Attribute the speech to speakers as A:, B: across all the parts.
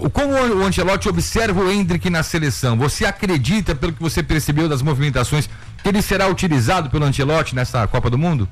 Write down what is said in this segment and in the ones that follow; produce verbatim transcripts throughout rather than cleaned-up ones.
A: como o Ancelotti observa o Endrick na seleção? Você acredita, pelo que você percebeu das movimentações, que ele será utilizado pelo Ancelotti nessa Copa do Mundo?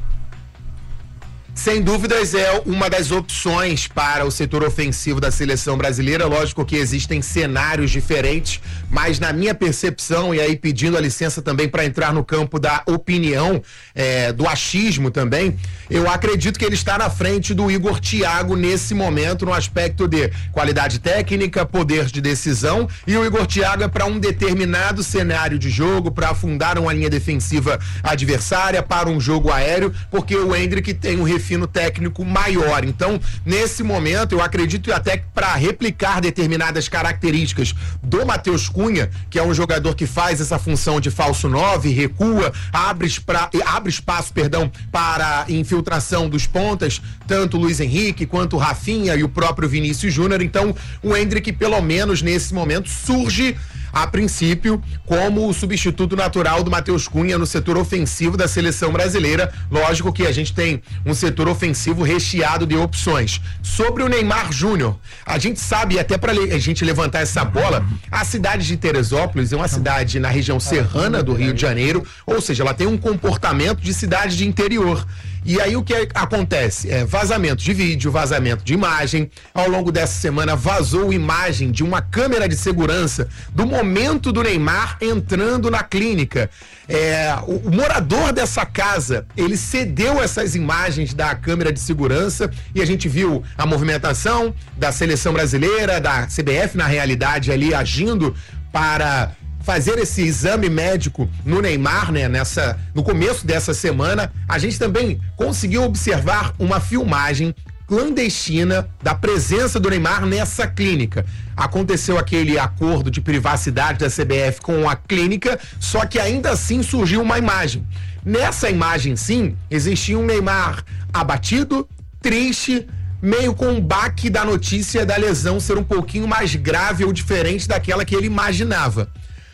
B: Sem dúvidas é uma das opções para o setor ofensivo da seleção brasileira. Lógico que existem cenários diferentes, mas na minha percepção, e aí pedindo a licença também para entrar no campo da opinião, é, do achismo também, eu acredito que ele está na frente do Igor Thiago nesse momento, no aspecto de qualidade técnica, poder de decisão, e o Igor Thiago é para um determinado cenário de jogo, para afundar uma linha defensiva adversária, para um jogo aéreo, porque o Endrick tem um refino técnico maior. Então, nesse momento, eu acredito até que para replicar determinadas características do Matheus Cunha, que é um jogador que faz essa função de falso nove, recua, abre, pra, abre espaço, perdão, para infiltração dos pontas, tanto o Luiz Henrique quanto o Rafinha e o próprio Vinícius Júnior. Então, o Endrick, pelo menos nesse momento, surge a princípio como o substituto natural do Matheus Cunha no setor ofensivo da seleção brasileira. Lógico que a gente tem um setor ofensivo recheado de opções. Sobre o Neymar Júnior, a gente sabe, até para a gente levantar essa bola, a cidade de Teresópolis é uma cidade na região serrana do Rio de Janeiro, ou seja, ela tem um comportamento de cidade de interior. E aí o que acontece? É vazamento de vídeo, vazamento de imagem. Ao longo dessa semana vazou imagem de uma câmera de segurança do momento do Neymar entrando na clínica. É, o, o morador dessa casa, ele cedeu essas imagens da câmera de segurança e a gente viu a movimentação da seleção brasileira, da C B F na realidade ali agindo para fazer esse exame médico no Neymar, né, nessa, no começo dessa semana. A gente também conseguiu observar uma filmagem clandestina da presença do Neymar nessa clínica. Aconteceu aquele acordo de privacidade da C B F com a clínica, só que ainda assim surgiu uma imagem. Nessa imagem, sim, existia um Neymar abatido, triste, meio com um baque da notícia da lesão ser um pouquinho mais grave ou diferente daquela que ele imaginava.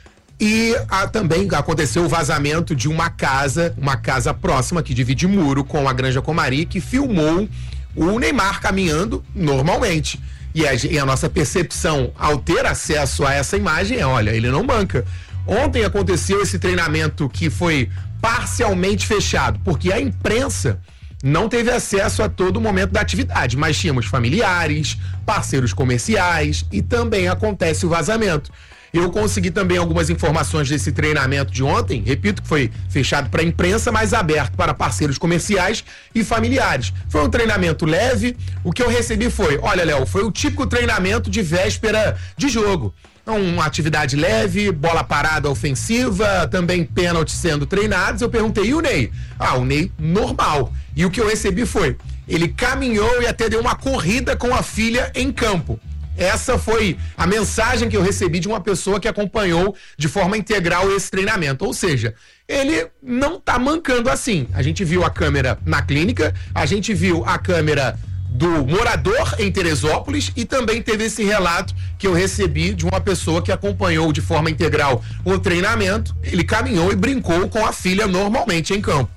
B: E ah, também aconteceu o vazamento de uma casa, uma casa próxima que divide muro com a Granja Comari, que filmou o Neymar caminhando normalmente. E a, e a nossa percepção ao ter acesso a essa imagem é, olha, ele não manca. Ontem aconteceu esse treinamento que foi parcialmente fechado, porque a imprensa não teve acesso a todo momento da atividade, mas tínhamos familiares, parceiros comerciais e também acontece o vazamento. Eu consegui também algumas informações desse treinamento de ontem, repito que foi fechado para a imprensa, mas aberto para parceiros comerciais e familiares. Foi um treinamento leve, o que eu recebi foi, olha, Léo, foi o típico treinamento de véspera de jogo. Uma atividade leve, bola parada ofensiva, também pênalti sendo treinados. Eu perguntei, e o Ney? Ah, o Ney normal. E o que eu recebi foi, ele caminhou e até deu uma corrida com a filha em campo. Essa foi a mensagem que eu recebi de uma pessoa que acompanhou de forma integral esse treinamento. Ou seja, ele não tá mancando assim. A gente viu a câmera na clínica, a gente viu a câmera do morador em Teresópolis e também teve esse relato que eu recebi de uma pessoa que acompanhou de forma integral o treinamento. Ele caminhou e brincou com a filha normalmente em campo.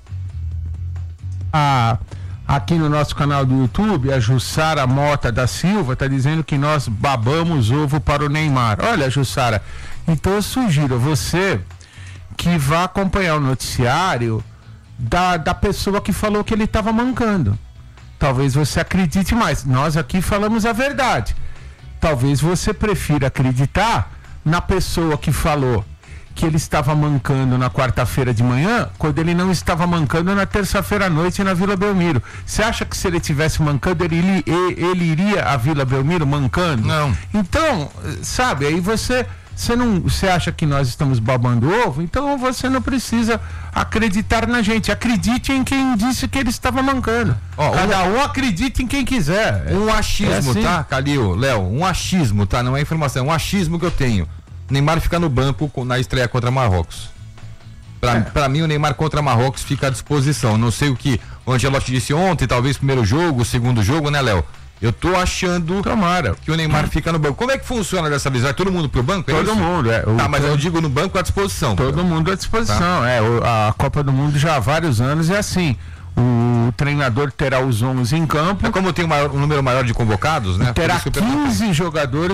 C: Ah... Aqui no nosso canal do YouTube, a Jussara Mota da Silva está dizendo que nós babamos ovo para o Neymar. Olha, Jussara, então eu sugiro a você que vá acompanhar o noticiário da, da pessoa que falou que ele estava mancando. Talvez você acredite mais. Nós aqui falamos a verdade. Talvez você prefira acreditar na pessoa que falou que ele estava mancando na quarta-feira de manhã, quando ele não estava mancando na terça-feira à noite na Vila Belmiro. Você acha que se ele tivesse mancando, ele, ele, ele iria à Vila Belmiro mancando?
A: Não.
C: Então, sabe, aí você, você, não, você acha que nós estamos babando ovo? Então você não precisa acreditar na gente. Acredite em quem disse que ele estava mancando.
A: Ó,
C: Cada um acredita em quem quiser.
A: Um achismo,
C: é assim.
A: tá, Calil, Léo? Um achismo, tá? Não é informação, é um achismo que eu tenho. Neymar fica no banco na estreia contra Marrocos. Pra, é. pra mim, o Neymar contra Marrocos fica à disposição. Não sei o que o Ancelotti disse ontem, talvez primeiro jogo, segundo jogo, né, Léo? Eu tô achando
C: Tomara.
A: que o Neymar hum. fica no banco. Como é que funciona dessa vez? Vai todo mundo pro banco? É
C: todo
A: isso?
C: mundo, é.
A: Tá, mas eu digo no banco à disposição.
C: Todo
A: cara.
C: mundo à disposição, tá. é. A Copa do Mundo já há vários anos é assim. O treinador terá os onze em campo.
A: É como tem um, maior, um número maior de convocados, né?
C: Terá quinze jogadores